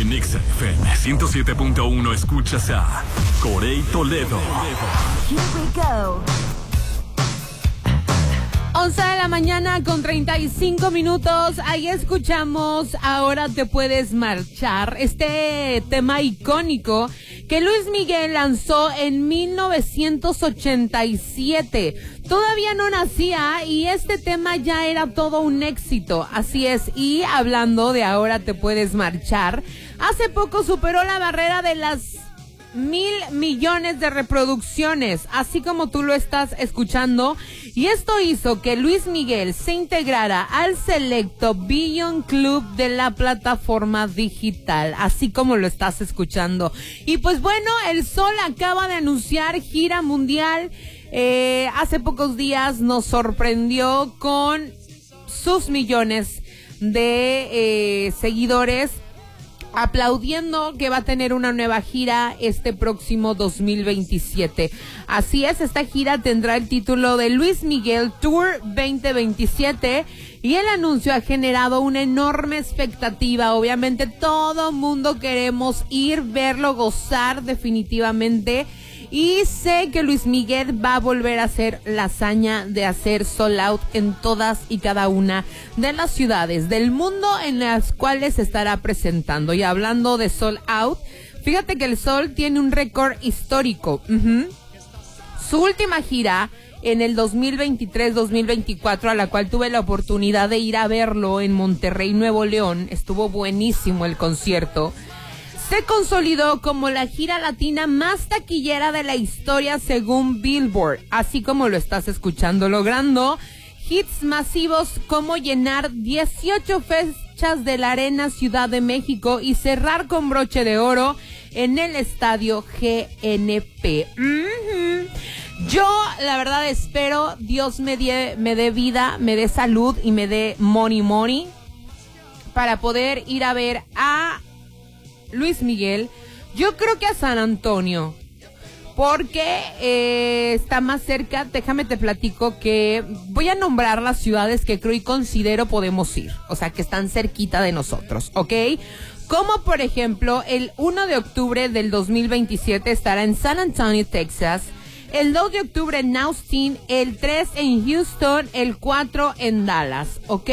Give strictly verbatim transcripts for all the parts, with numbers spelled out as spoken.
En Exa F M ciento siete punto uno escuchas a Corey Toledo. Here we go. once de la mañana con treinta y cinco minutos. Ahí escuchamos Ahora te puedes marchar. Este tema icónico que Luis Miguel lanzó en mil novecientos ochenta y siete. Todavía no nacía y este tema ya era todo un éxito. Así es, y hablando de Ahora te puedes marchar, hace poco superó la barrera de las mil millones de reproducciones, así como tú lo estás escuchando, y esto hizo que Luis Miguel se integrara al selecto Billion Club de la plataforma digital, así como lo estás escuchando. Y pues bueno, El Sol acaba de anunciar gira mundial. Eh, hace pocos días nos sorprendió con sus millones de eh, seguidores, aplaudiendo que va a tener una nueva gira este próximo dos mil veintisiete. Así es, esta gira tendrá el título de Luis Miguel Tour veinte veintisiete y el anuncio ha generado una enorme expectativa. Obviamente todo mundo queremos ir, verlo, gozar definitivamente. Y sé que Luis Miguel va a volver a hacer la hazaña de hacer sold out en todas y cada una de las ciudades del mundo en las cuales se estará presentando. Y hablando de sold out, fíjate que el Sol tiene un récord histórico. Uh-huh. Su última gira en el dos mil veintitrés dos mil veinticuatro, a la cual tuve la oportunidad de ir a verlo en Monterrey, Nuevo León, estuvo buenísimo el concierto. Se consolidó como la gira latina más taquillera de la historia según Billboard, así como lo estás escuchando, logrando hits masivos como llenar dieciocho fechas de la Arena Ciudad de México y cerrar con broche de oro en el estadio G N P. Mm-hmm. Yo, la verdad, espero Dios me dé me dé vida, me dé salud y me dé money money para poder ir a ver a Luis Miguel. Yo creo que a San Antonio, porque eh, está más cerca. Déjame te platico que voy a nombrar las ciudades que creo y considero podemos ir, o sea, que están cerquita de nosotros, ¿ok? Como por ejemplo, el uno de octubre del dos mil veintisiete estará en San Antonio, Texas. El dos de octubre en Austin, el tres en Houston, el cuatro en Dallas, ¿ok?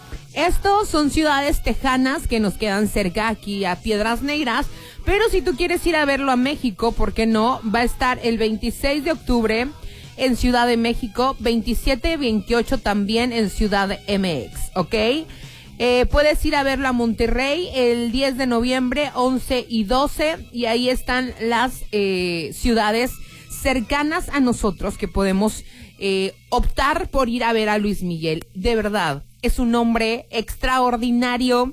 Estos son ciudades tejanas que nos quedan cerca aquí a Piedras Negras, pero si tú quieres ir a verlo a México, ¿por qué no? Va a estar el veintiséis de octubre en Ciudad de México, veintisiete y veintiocho también en Ciudad M X, ¿ok? Eh, puedes ir a verlo a Monterrey el diez de noviembre, once y doce, y ahí están las eh, ciudades cercanas a nosotros que podemos eh, optar por ir a ver a Luis Miguel. De verdad, es un hombre extraordinario.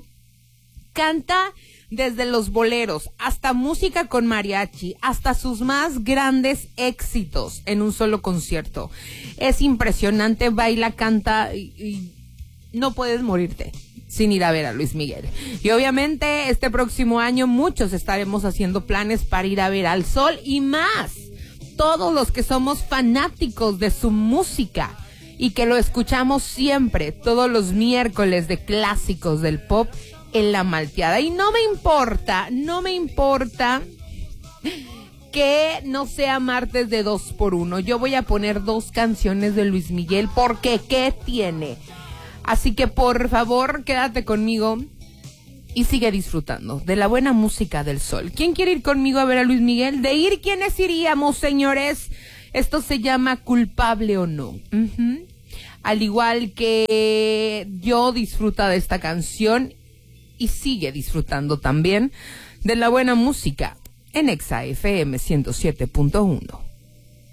Canta desde los boleros hasta música con mariachi, hasta sus más grandes éxitos en un solo concierto. Es impresionante, baila, canta y, y no puedes morirte sin ir a ver a Luis Miguel. Y obviamente este próximo año muchos estaremos haciendo planes para ir a ver al Sol y más. Todos los que somos fanáticos de su música y que lo escuchamos siempre, todos los miércoles de clásicos del pop en La Malteada. Y no me importa, no me importa que no sea martes de dos por uno. Yo voy a poner dos canciones de Luis Miguel porque ¿qué tiene? Así que por favor, quédate conmigo y sigue disfrutando de la buena música del Sol. ¿Quién quiere ir conmigo a ver a Luis Miguel? De ir, ¿quiénes iríamos, señores? Esto se llama Culpable o No. Uh-huh. Al igual que yo, disfruta de esta canción y sigue disfrutando también de la buena música en Exa F M ciento siete punto uno.